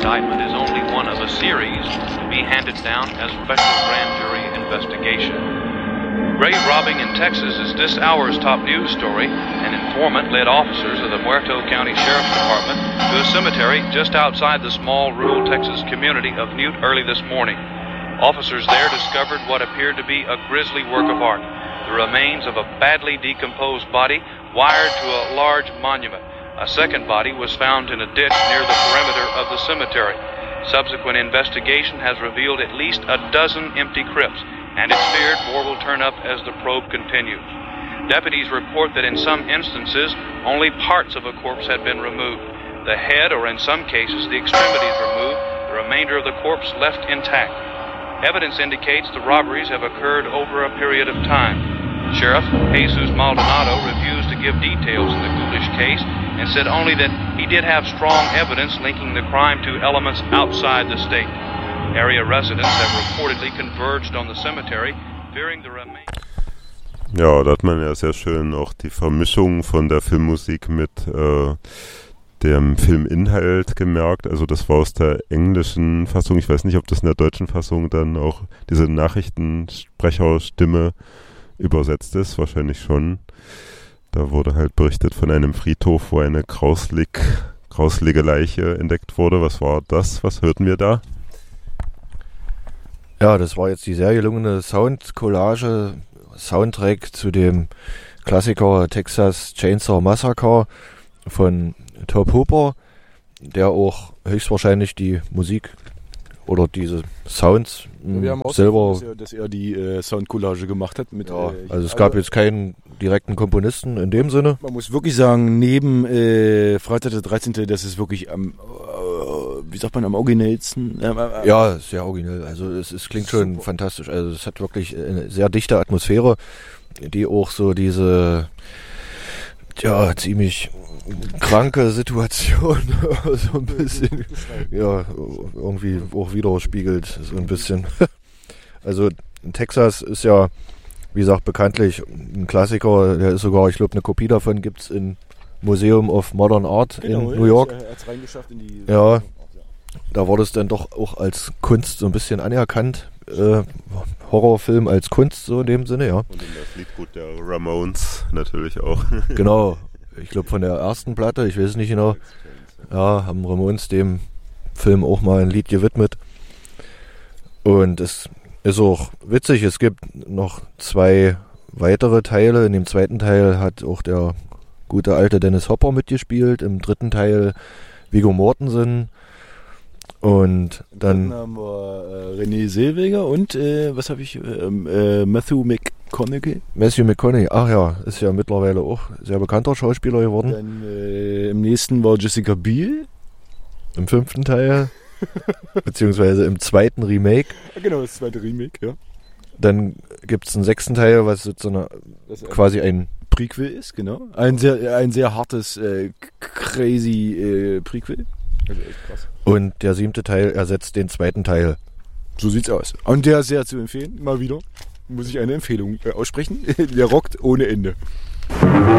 indictment is only one of a series to be handed down as special grand jury investigation. Grave robbing in Texas is this hour's top news story. An informant led officers of the Muerto County Sheriff's Department to a cemetery just outside the small rural Texas community of Newt early this morning. Officers there discovered what appeared to be a grisly work of art, the remains of a badly decomposed body wired to a large monument. A second body was found in a ditch near the perimeter of the cemetery. Subsequent investigation has revealed at least a dozen empty crypts, and it's feared more will turn up as the probe continues. Deputies report that in some instances, only parts of a corpse had been removed. The head, or in some cases, the extremities removed, the remainder of the corpse left intact. Evidence indicates the robberies have occurred over a period of time. Sheriff Jesus Maldonado refused to give details in the ghoulish case and said only that he did have strong evidence linking the crime to elements outside the state. Area residents have reportedly converged on the cemetery, fearing the remains. Ja, da hat man ja sehr schön auch die Vermischung von der Filmmusik mit dem Filminhalt gemerkt. Also das war aus der englischen Fassung. Ich weiß nicht, ob das in der deutschen Fassung dann auch diese Nachrichtensprecherstimme übersetzt ist. Wahrscheinlich schon. Da wurde halt berichtet von einem Friedhof, wo eine grauslige Leiche entdeckt wurde. Was war das? Was hörten wir da? Ja, das war jetzt die sehr gelungene Soundcollage, Soundtrack zu dem Klassiker Texas Chainsaw Massacre von Tobe Hooper, der auch höchstwahrscheinlich die Musik oder diese Sounds wir haben selber... dass er die Soundcollage gemacht hat. Mit, ja, also es gab jetzt keinen direkten Komponisten in dem Sinne. Man muss wirklich sagen, neben Freitag der 13., das ist wirklich am, wie sagt man, am originellsten. Ja, sehr originell. Also es klingt schon super fantastisch. Also es hat wirklich eine sehr dichte Atmosphäre, die auch so diese ziemlich kranke Situation so ein bisschen irgendwie auch widerspiegelt, so ein bisschen. Also Texas ist ja, wie gesagt, bekanntlich ein Klassiker, der ist sogar, ich glaube, eine Kopie davon gibt es im Museum of Modern Art in New York. Er hat's reingeschafft in die ja, da wurde es dann doch auch als Kunst so ein bisschen anerkannt. Horrorfilm als Kunst, so in dem Sinne, ja. Und in das Liedgut der Ramones natürlich auch. Genau. Ich glaube von der ersten Platte, ich weiß es nicht genau, ja, haben Ramones dem Film auch mal ein Lied gewidmet. Und es ist auch witzig, es gibt noch 2 weitere Teile. In dem zweiten Teil hat auch der gute alte Dennis Hopper mitgespielt, im dritten Teil Viggo Mortensen. Und dann haben wir René Zellweger und was habe ich? Matthew McConaughey. Matthew McConaughey, ach ja, ist ja mittlerweile auch sehr bekannter Schauspieler geworden. Dann im nächsten war Jessica Biel. Im 5. Teil, beziehungsweise im 2. Remake. Genau, das 2. Remake, ja. Dann gibt es einen 6. Teil, was so quasi ein Prequel ist, genau. Ein sehr hartes, crazy Prequel. Also echt krass. Und der 7. Teil ersetzt den 2. Teil. So sieht's aus. Und der ist sehr zu empfehlen, mal wieder. Muss ich eine Empfehlung aussprechen. Der rockt ohne Ende.